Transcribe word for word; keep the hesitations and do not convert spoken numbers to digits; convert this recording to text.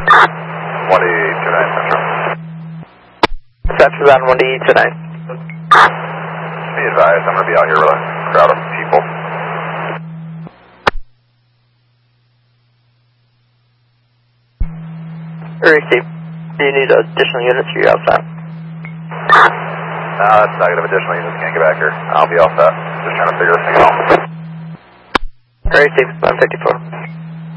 one D two nine Central. Central on one D two nine. Be advised, I'm going to be out here with a crowd of people. Receive. Do you need additional units or you outside? No, that's negative. Additional units can't get back here. I'll be all set. Just trying to figure this thing out. Receive. one fifty-four.